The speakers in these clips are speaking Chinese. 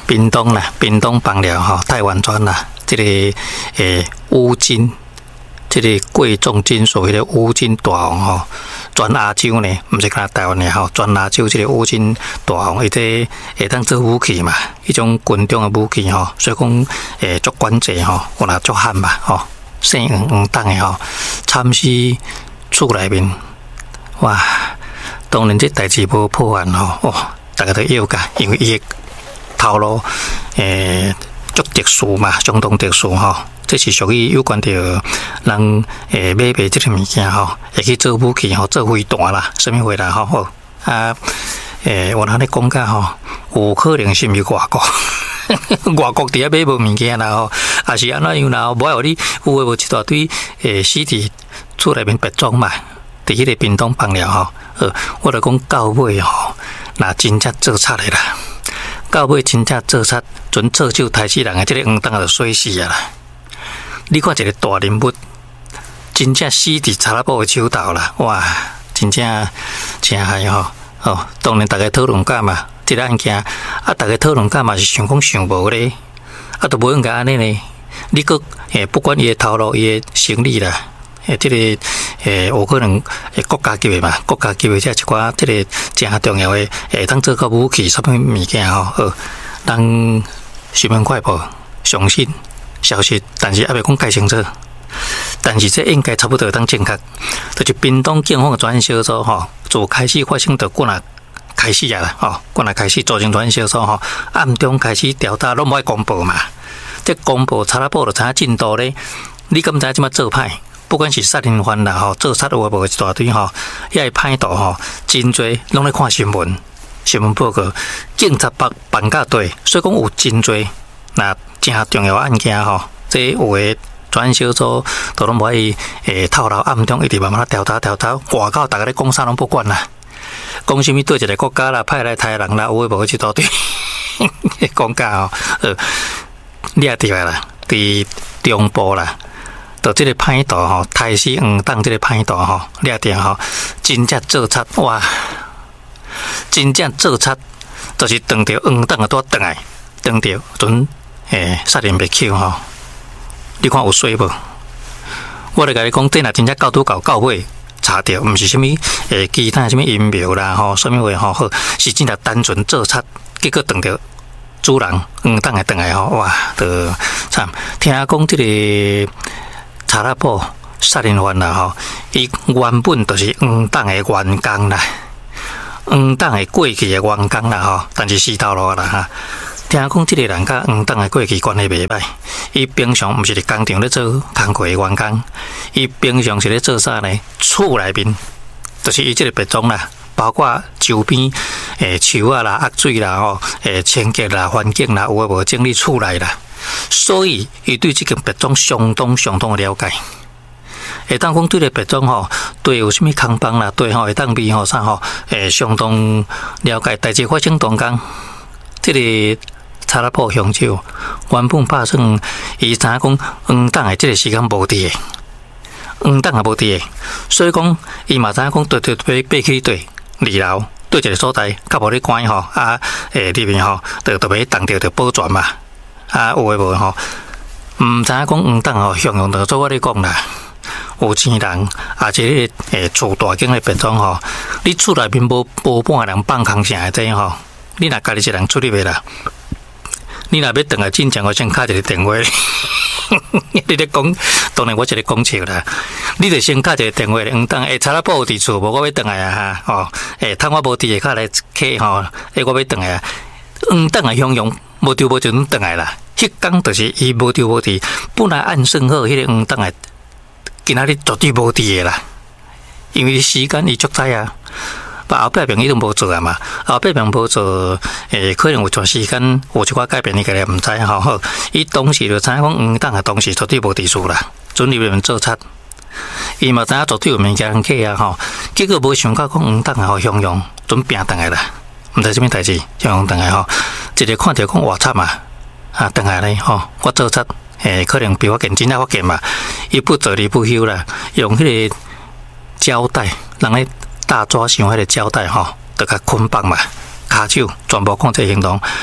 屏东啦，屏东邦寮吼，台湾砖啦，这个乌金，这个贵重金属的乌金大王吼，全亚洲呢，不是讲台湾的吼，全亚洲这个乌金大王，伊这会当做武器嘛，一种军中的武器吼，所以讲足关键吼，有若足悍嘛吼，生黄当的吼，惨死厝内面，哇！当然这代志无破案吼，哦，大家都要噶，因为伊的头路足特殊嘛，相当特殊吼。这是属于有关着人买卖这个物件吼，会去做武器吼，做飞弹啦，什么货啦吼。啊，我安尼讲甲吼，有可能是毋是外国？外国伫遐买无物件啦吼，也是安怎样啦？无你有诶无一大堆死伫厝内面别装嘛，伫迄个屏东邦寮吼。我著讲到尾吼，若真正做贼诶啦，到尾真正做贼，准做手杀死人诶，即个黄灯就衰死啊啦！你看一个大人物，真正死伫查拉布诶手头啦，哇！真正真害吼！哦，当然大家讨论干嘛？即个案件啊，大家讨论干嘛是想讲想无咧，啊，都无应该安尼呢。你个不管伊诶头路、伊诶生理啦，即个有可能国家级诶嘛，国家级诶即一寡即个真重要诶，当做个武器，什么物件吼？人新闻快报相信消息，但是还未讲解清楚。但是这应该差不多当正确，就是屏东警方专案小组吼，自开始发生到过来开始啊啦，吼，过来开始组成专案小组吼，暗中开始调查，拢无爱公布嘛。这公布查拉布就知影进度咧。你敢知即马做歹？不管是杀人犯啦吼，做杀有无一大堆吼，遐个歹徒吼，真侪拢咧看新闻，新闻报告，警察办甲对，所以讲有真侪那真重要案件吼，这有诶。专案小组都拢无爱透露暗中一直慢慢调查，外口大家咧讲啥拢不管啦，讲什么对一个国家啦，派来杀人啦，有诶无一大堆讲假吼，你也对啦，伫中部啦，就即个歹徒吼，杀死黄党即个歹徒吼，你也对吼，真正做贼哇，真正做贼，就是当着黄党啊，拄倒来，当着准杀人灭口吼。你看有水无？我来甲你讲，这若真正到尾查到，毋是什么其他什么阴谋啦吼，什么话吼，是真正单纯做贼，结果当着主人黄党诶倒来吼，哇，都惨！听讲这个查拉布杀人犯啦吼，伊原本就是黄党诶员工啦，黄党诶过去诶员工啦吼，但是死头路啦哈。听讲这个人甲黄党诶过去关系袂歹，伊平常毋是伫工厂咧做工课诶员工，伊平常是咧做啥呢？厝内面就是伊即个别庄啦，包括周边树啊啦、鸭水啦吼、清洁啦、环境啦，有诶无整理厝内啦，所以伊对即个别庄相当诶了解。会当讲对个别庄吼，对有啥物空帮啦，对吼会当味吼啥吼，相当了解。代志发生当中，即个查拉布乡长原本拍算，伊知影讲黄党诶即个时间无伫诶，黄党也无伫诶，所以讲伊嘛知影讲对爬去对二楼对一个所在，较无咧关吼啊里面吼，就特别当着着保全嘛，啊有诶无吼，毋知影讲黄党吼向用着做我咧讲啦。有钱人，而且厝大间的别庄吼，你厝内面无半个人放空啥这样吼，你若家己一人处理袂啦，你若要等下进前，我先敲一个电话。你咧讲，当然我一个讲笑啦，你着先敲一个电话，黄党查拉布伫厝无，我要等来啊哈，哦，趁我无伫下敲来客吼，我要等来啊，黄党啊向用无丢无就等来啦，迄天就是伊无丢无伫，本来按算好，迄个黄党诶。今仔日绝对无伫个啦，因为时间伊足知啊，后壁病伊都无做啊嘛，后壁病无做，可能有段时间有一寡改变，伊个咧毋知吼。好，伊当时就知影讲黄党啊，当时绝对无伫厝啦，准入面做贼，伊嘛知影绝对有物件人客啊吼，结果无想到讲黄党啊吼向阳准拼倒来啦，毋知啥物代志，向阳倒来吼，一个看着讲哇惨啊倒来咧吼，我做贼。可能比我更真正发现嘛，伊不得力不休啦，用迄个胶带，人咧大抓伤迄个胶带吼，就甲捆绑嘛，骹手全部控制行动，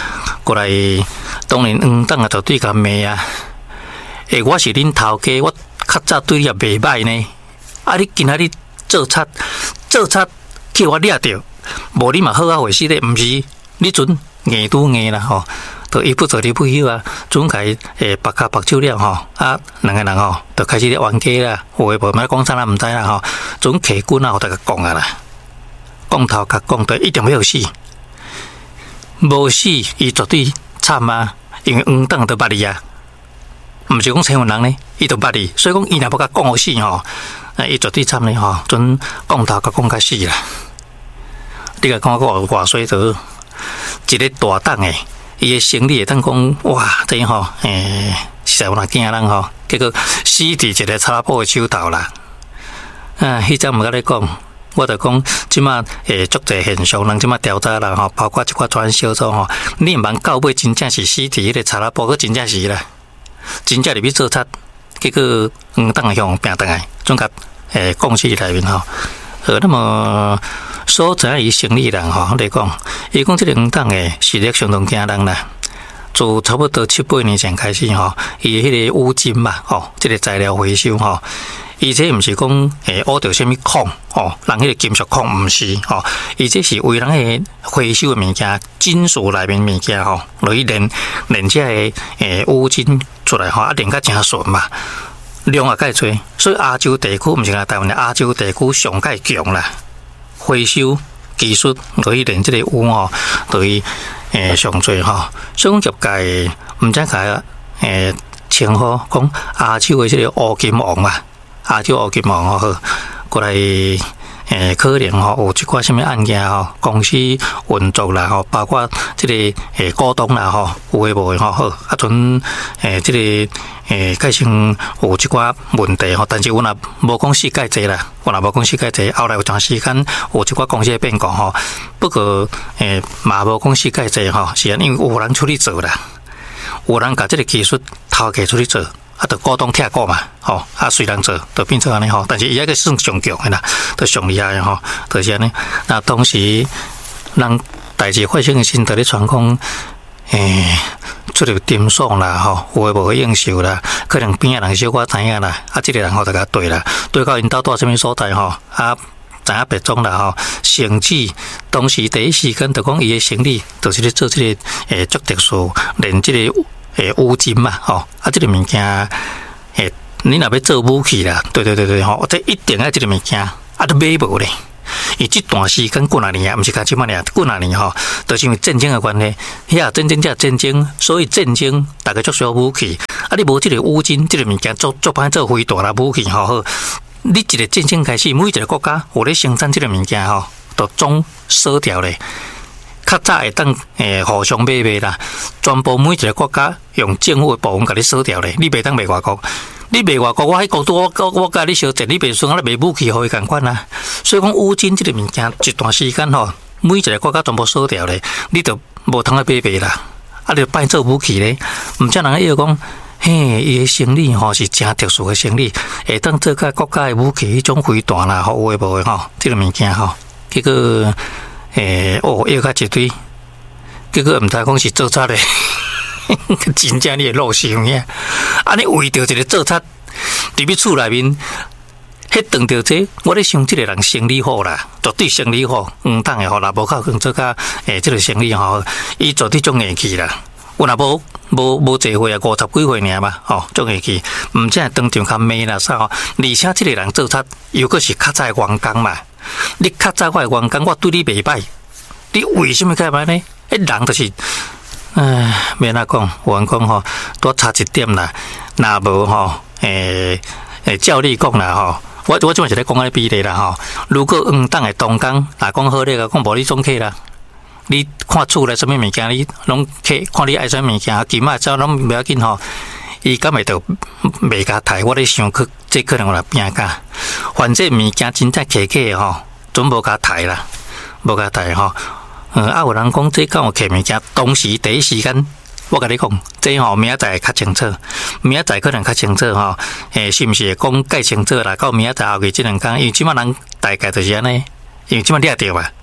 过来，当然当啊就对甲骂啊，我是恁头家，我较早对你也袂歹呢，啊你今仔日做贼去我掠着，无你嘛好啊回事咧，毋是你准硬拄硬啦吼。就一不做二不休啊，准开白脚白手了吼，啊，两个人吼就开始咧冤家啦，有诶无，莫讲啥啦，毋知啦吼，准起军啊，互大家讲啊啦，讲头甲讲对，一定要死，无死伊绝对惨啊，因为当都捌你啊，毋是讲千万人呢，伊都捌你，所以讲伊若要甲讲互死吼，伊绝对惨咧吼，准讲头甲讲甲死啦，你甲讲我水得一个大胆诶。伊诶生理会当讲哇，等于吼，实在有若惊人吼，结果死伫一个查甫诶手头啦。迄阵毋甲你讲，我著讲，即马足侪现象，人即马调查啦吼，包括一寡传销组吼，你毋茫到尾真正是死伫迄个查甫，佮真正是啦，真正入去做贼，结果当向拼倒来，总甲公司内面吼，那么。所知伊生理人吼来讲，伊讲即个当诶视力相当惊人啦。自差不多7、8年前开始吼，伊迄个乌金嘛，吼，即个材料回收吼，伊这毋是讲挖到啥物矿吼，人迄个金属矿毋是吼，伊这是为人诶回收诶物件，金属内面物件吼，落去炼这个乌金出来吼，炼甲诚顺嘛，量也介侪，所以亚洲地区毋是讲台湾，亚洲地区上介强啦。回收技术落去炼即个乌吼，对上侪吼，所以讲业界毋知甲称号讲亚洲诶即个乌金王嘛，亚洲乌金王吼，过来可能吼有一寡什么案件吼，公司运作啦吼，包括即个股东啦吼，有诶无诶吼，好啊阵即个。改成有一寡问题吼，但是我若无讲世界济啦，我若无讲世界济，后来有段时间有一寡公司变故吼，不过嘛无讲世界济吼，是因为有人出去做啦，有人甲即个技术头家出去做，啊，就股东拆股嘛，吼，啊随人做，就变做安尼吼，但是伊还个算上强诶啦，都上厉害吼，就是安尼。那当时人代志发生诶时，就咧传讲。出入点爽啦，吼，有诶无去应酬啦，可能边仔人小可知影啦，啊，即个人吼就甲对啦，对到因兜住啥物所在吼，啊，知影别种啦吼，甚至当时第一时间就讲伊诶生理，就是咧做即个足特殊，炼即个乌金嘛，吼，啊，即个物件你若要做武器啦，对吼，这一定要即个物件，啊，都买无咧。伊即段时间过哪年啊？毋是讲即满年，过哪年吼？都是因为战争的关系，战争才战争，所以战争大家足需要武器。啊，你无即个乌金，即个物件做歹做飞弹啦武器吼好。你一个战争开始，每一个国家有咧生产即个物件吼，都总锁掉咧。较早会当互相买啦，全部每一个国家用政府的部门甲你锁掉咧，你袂当卖外国。你卖外国，我喺国都我甲你相争，你袂算我咧卖武器互伊共款啊。所以讲乌金即个物件，一段时间吼，每一个国家全部锁掉咧，你就无通去买啦。啊，你摆做武器咧，毋则人伊讲，嘿，伊诶生理吼是真特殊诶生理，会当做甲国家诶武器，迄种飞弹啦，有诶无诶吼，即个物件吼，结果又甲一堆，结果毋知讲是做贼咧。真正你会落想呀！安尼为着一个做贼，伫咧厝内面，迄当着这，我咧想，即个人生理好啦，绝对生理好，当会好啦，无靠讲做甲即个生理吼，伊绝对种硬气啦。有若无侪岁啊，50几岁尔嘛，吼，种硬气，毋只当场较骂啦啥吼，而且即个人做贼，又阁是较早员工嘛，你较早我诶员工，我对你袂歹，你为什么该歹呢？迄人就是。免哪讲，有人讲吼，多差一点啦。若无吼，照你讲啦吼，我即摆是咧讲比例啦吼。如果当的同工，若讲好咧个，讲无你总客啦。你看厝内什么物件，你拢客看你爱什么物件，金仔走拢袂要紧吼。伊敢会着袂甲抬，我咧想这可能有来变价。反正物件真正客吼，准无甲抬啦，无甲抬吼。有人讲这敢有客物件，当时第一时间，我甲你讲，这吼明仔载较清楚，明仔载可能较清楚吼，是毋是会讲介清楚啦？到明仔载后日这2天，因为即摆人大概就是安尼，因为即摆掠着嘛，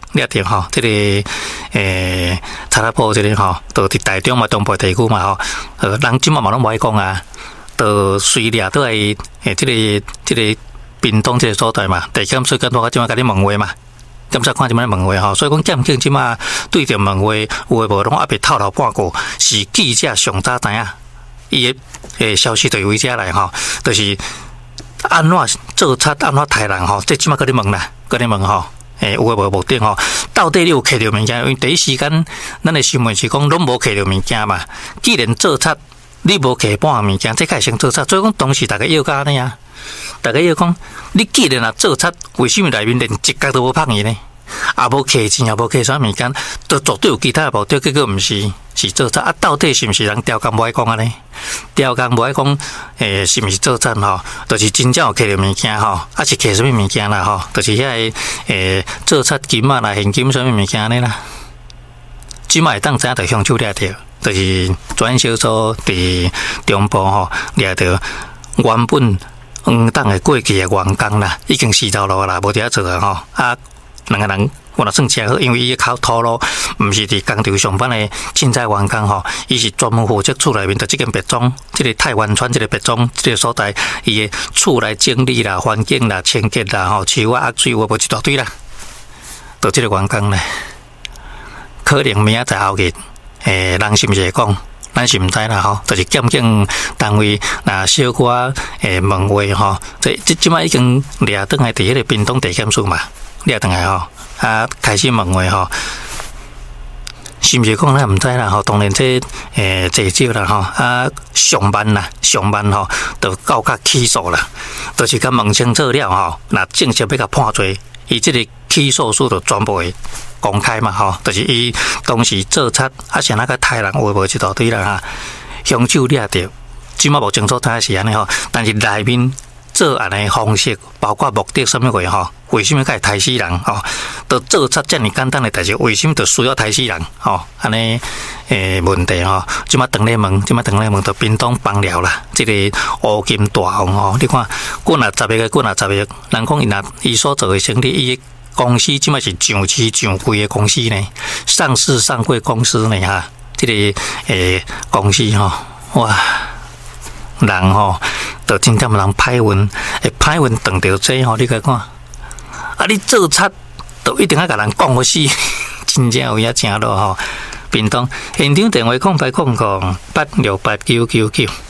了着吼，这个查拉普这个吼，都伫台中嘛、东部地区嘛吼，人即嘛嘛拢无爱讲啊，都随掠倒来这个屏东这个所在嘛，地检署跟我即嘛甲你问话嘛。检察官即摆问话吼，所以讲检警即摆对着问话，有诶无拢还袂透露半句，是记者上早知影，伊诶消息就由伊遮来吼，就是安怎做贼，安怎杀人吼，这即摆甲你问啦，甲你问吼，有诶无目的吼，到底你有摕到物件？因为第一时间咱诶新闻是讲拢无摕到物件嘛，既然做贼，你无摕半物件，这才会先做贼，所以讲当时大家要甲安尼啊。大家要讲，你既然啊做贼，为什么内面连一角都无放伊呢？也无摕钱，也无摕啥物件，都绝对有其他诶目的，结果毋是做贼啊？到底是毋是人调工无爱讲安尼？调工无爱讲，是毋是做贼吼？就是真正有摕到物件吼，啊是摕什么物件啦吼？就是遐个做贼金啊啦、现金什么物件安尼啦。即摆会当知影，就乡手掠着，就是专小组伫中部吼掠着原本。当诶过去诶员工啦，已经死头路啦，无伫遐做啊吼。啊，两个人我若算正好，因为伊靠套路，毋是伫工厂上班诶凊彩员工吼，伊是专门负责厝内面的即间别庄，即个太湾村即个别庄即个所在，伊诶厝内整理啦、环境啦、清洁啦吼，树啊、水有无一大堆啦，到即个员工咧，可能明仔载后日，人是毋是会讲？咱是毋知啦吼，就是检警单位若小可问话吼，即摆已经掠倒来伫迄个屏东地检署嘛，掠倒来吼，啊开始问话吼，是毋是讲咱毋知啦吼？当然这济少啦吼，啊上万吼，就到甲起诉啦，就是甲问清楚了吼，若正式要甲判罪，伊即个起诉书就全部会公开嘛吼，就是伊当时做贼啊，是那个杀人有无一大堆啦哈，凶手掠着，即马无清楚知是安尼吼，但是内面做安尼方式，包括目的什么话吼，为什么会杀死人吼？都做贼这么简单的代志，为什么就需要杀死人吼？安尼问题吼，即马等咧问，到屏东帮了啦，即个乌金大王吼，你看滚啊10个，人讲伊所做的生意，伊公司即卖是上市上贵的公司呢，上市上柜公司呢哈，这个公司吼，哇，人吼都真正人歹运，歹运撞到这吼，你甲看，啊你做贼都一定要甲人讲好死，真正有影正咯吼，屏东现场电话0800868999。